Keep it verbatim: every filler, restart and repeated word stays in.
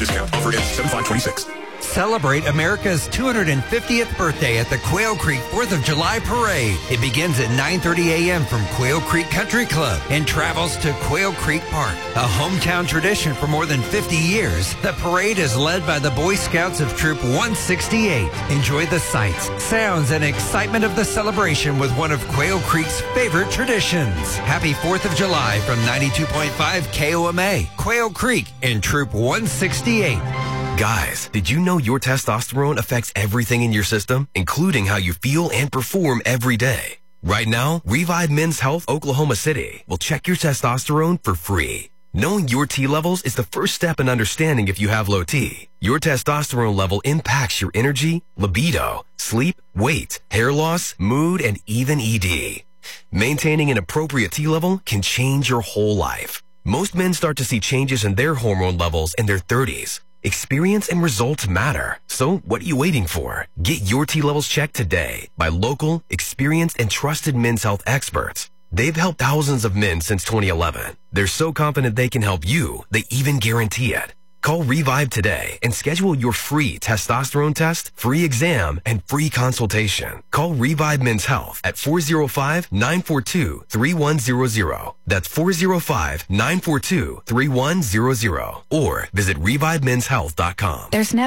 Discount offer ends seven five twenty-six. Celebrate America's two hundred fiftieth birthday at the Quail Creek fourth of July Parade. It begins at nine thirty a.m. from Quail Creek Country Club and travels to Quail Creek Park. A hometown tradition for more than fifty years, the parade is led by the Boy Scouts of Troop one sixty-eight. Enjoy the sights, sounds, and excitement of the celebration with one of Quail Creek's favorite traditions. Happy fourth of July from ninety-two point five K O M A, Quail Creek and Troop one sixty-eight. Guys, did you know your testosterone affects everything in your system, including how you feel and perform every day? Right now, Revive Men's Health Oklahoma City will check your testosterone for free. Knowing your T levels is the first step in understanding if you have low T. Your testosterone level impacts your energy, libido, sleep, weight, hair loss, mood, and even E D. Maintaining an appropriate T level can change your whole life. Most men start to see changes in their hormone levels in their thirties. Experience and results matter. So what are you waiting for? Get your T levels checked today by local, experienced, and trusted men's health experts. They've helped thousands of men since twenty eleven. They're so confident they can help you, they even guarantee it. Call Revive today and schedule your free testosterone test, free exam, and free consultation. Call Revive Men's Health at four oh five, nine four two, three one zero zero. That's four oh five, nine four two, three one zero zero. Or visit revive men's health dot com. There's never